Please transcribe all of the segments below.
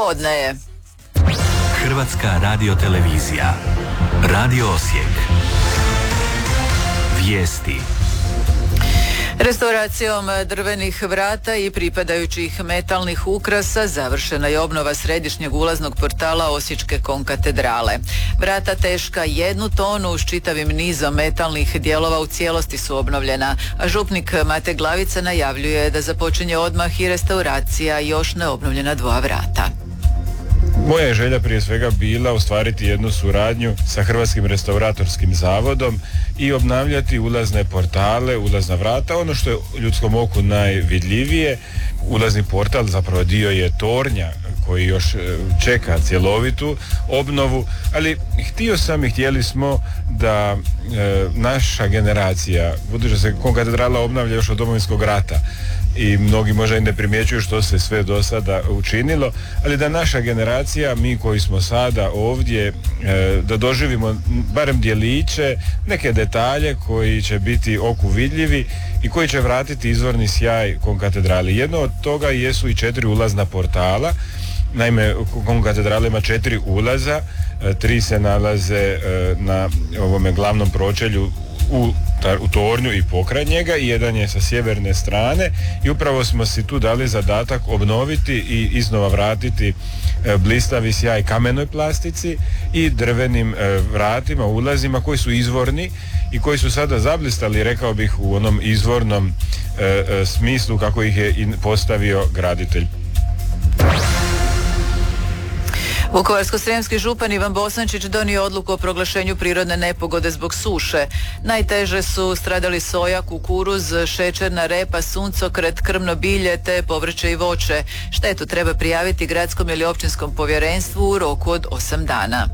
Podne je. Hrvatska radiotelevizija. Radio Osijek. Vijesti. Restauracijom drvenih vrata i pripadajućih metalnih ukrasa završena je obnova središnjeg ulaznog portala Osječke konkatedrale. Vrata teška 1 tonu s čitavim nizom metalnih dijelova u cijelosti su obnovljena, a župnik Mate Glavica najavljuje da započinje odmah i restauracija još neobnovljena 2 vrata. Moja je želja prije svega bila ostvariti jednu suradnju sa Hrvatskim restauratorskim zavodom i obnavljati ulazne portale, ulazna vrata, ono što je ljudskom oku najvidljivije. Ulazni portal zapravo dio je tornja koji još čeka cjelovitu obnovu, ali htjeli smo da naša generacija, budući da se konkatedrala obnavlja još od Domovinskog rata i mnogi možda i ne primjećuju što se sve do sada učinilo, ali da naša generacija, mi koji smo sada ovdje, da doživimo barem djeliće, neke detalje koji će biti oku vidljivi i koji će vratiti izvorni sjaj konkatedrali. Jedno od toga jesu i 4 ulazna portala. Naime, konkatedrala ima 4 ulaza, 3 se nalaze na ovome glavnom pročelju u tornju i pokraj njega i jedan je sa sjeverne strane i upravo smo si tu dali zadatak obnoviti i iznova vratiti blistavi sjaj kamenoj plastici i drvenim vratima, ulazima koji su izvorni i koji su sada zablistali, rekao bih, u onom izvornom smislu kako ih je i postavio graditelj. Vukovarsko-srijemski župan Ivan Bosančić donio odluku o proglašenju prirodne nepogode zbog suše. Najteže su stradali soja, kukuruz, šećerna repa, suncokret, krmno bilje te povrće i voće. Štetu treba prijaviti gradskom ili općinskom povjerenstvu u roku od 8 dana.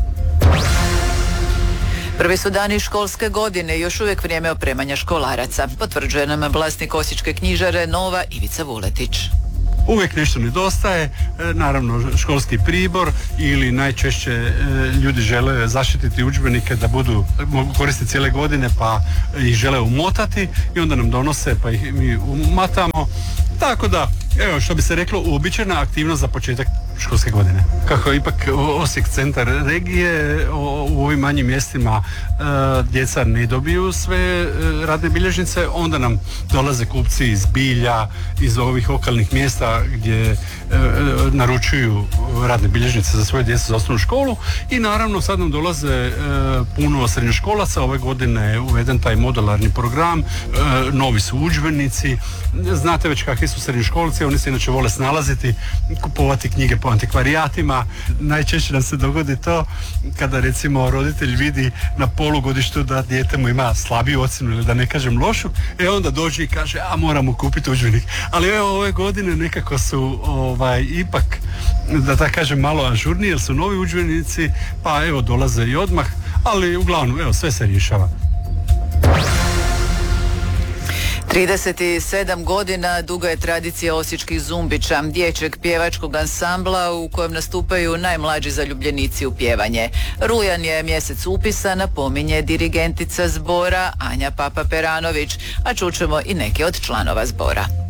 Prvi su dani školske godine, još uvijek vrijeme opremanja školaraca. Potvrđuje nam vlasnik osječke knjižare Nova Ivica Vuletić. Uvijek nešto nedostaje, naravno školski pribor ili najčešće ljudi žele zaštititi udžbenike da mogu koristiti cijele godine pa ih žele umotati i onda nam donose pa ih mi umatamo. Tako da, evo što bi se reklo, uobičajena aktivnost za početak školske godine. Kako je ipak Osijek centar regije, u ovim manjim mjestima djeca ne dobiju sve radne bilježnice, onda nam dolaze kupci iz Bilja, iz ovih okolnih mjesta gdje naručuju radne bilježnice za svoje djecu za osnovnu školu i naravno sad nam dolaze puno srednjoškolaca. Ove godine je uveden taj modularni program, novi su udžbenici, znate već kakvi su srednjoškolci, oni se inače vole snalaziti, kupovati knjige po antikvarijatima. Najčešće nam se dogodi to kada recimo roditelj vidi na polugodištu da dijete mu ima slabiju ocjenu ili da ne kažem lošu, onda dođe i kaže moramo kupiti udžbenik. Ali evo ove godine nekako su ipak, da tako kažem, malo ažurniji jer su novi udžbenici, pa evo dolaze i odmah, ali uglavnom evo sve se rješava. 37 godina duga je tradicija osječkih zumbića, dječjeg pjevačkog ansambla u kojem nastupaju najmlađi zaljubljenici u pjevanje. Rujan je mjesec upisa, napominje dirigentica zbora Anja Papa Peranović, a čućemo i neke od članova zbora.